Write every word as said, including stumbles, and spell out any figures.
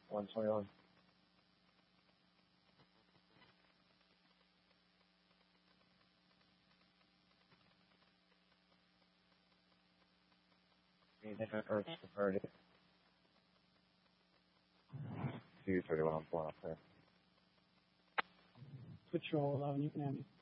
one twenty-one. Earth preferred two thirty-one on four up there. Patrol eleven, you can have me.